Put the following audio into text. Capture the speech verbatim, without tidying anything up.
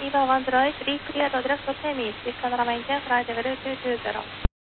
Viva OneDroid, recreato diretto sei mesi, il cameraman integra di avere due zero.